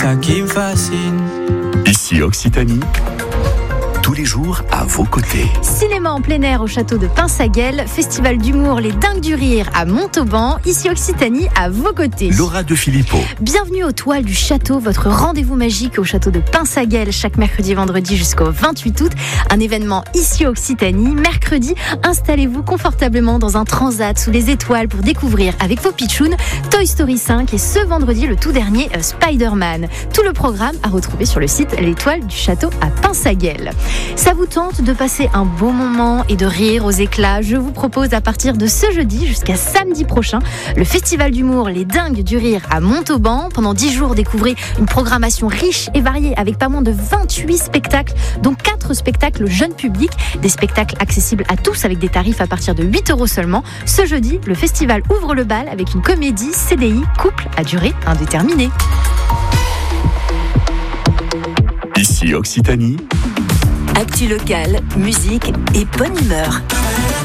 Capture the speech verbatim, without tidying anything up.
ça qui me fascine. Ici Occitanie, tous les jours à vos côtés. Cinéma en plein air au château de Pinsaguel, festival d'humour Les Dingues du Rire à Montauban, ici Occitanie à vos côtés. Laura de Filippo. Bienvenue aux Toiles du Château, votre rendez-vous magique au château de Pinsaguel chaque mercredi et vendredi jusqu'au vingt-huit août. Un événement ici Occitanie. Mercredi, installez-vous confortablement dans un transat sous les étoiles pour découvrir avec vos pitchouns Toy Story cinq et ce vendredi le tout dernier euh, Spider-Man. Tout le programme à retrouver sur le site L'Étoile du Château à Pinsaguel. Ça vous tente de passer un beau moment et de rire aux éclats? Je vous propose à partir de ce jeudi jusqu'à samedi prochain le festival d'humour Les Dingues du Rire à Montauban. Pendant dix jours, découvrez une programmation riche et variée avec pas moins de vingt-huit spectacles, dont quatre spectacles jeune public, des spectacles accessibles à tous avec des tarifs à partir de huit euros seulement. Ce jeudi, le festival ouvre le bal avec une comédie C D I couple à durée indéterminée. Ici Occitanie. Actu locale, musique et bonne humeur.